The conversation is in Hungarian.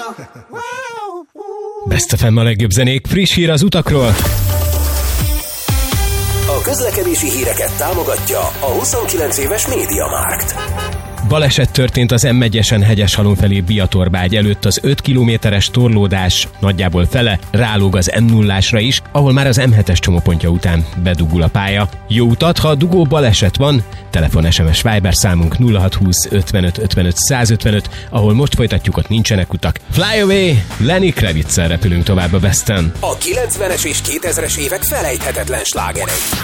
Best FM a legjobb zenék, friss hír az utakról. A közlekedési híreket támogatja a 29 éves MediaMarkt. Baleset történt az M1-esen Hegyeshalom felé Biatorbágy előtt, az 5 kilométeres torlódás nagyjából fele rálóg az M0-ásra is, ahol már az M7-es csomópontja után bedugul a pálya. Jó utat, ha a dugó baleset van, telefon, SMS, Viber számunk 0620 55 55 155, ahol most folytatjuk, ott nincsenek utak. Fly Away, Lenny Kravitz-szel repülünk tovább a Westen. A 90-es és 2000-es évek felejthetetlen slágerei.